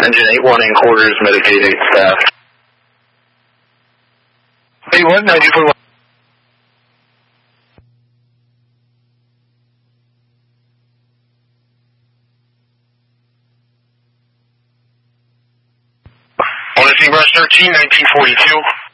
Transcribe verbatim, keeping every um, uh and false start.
Engine eight one in quarters, Medicaid eight staff. eight one, ninety four. On the Brush thirteen, nineteen forty-two.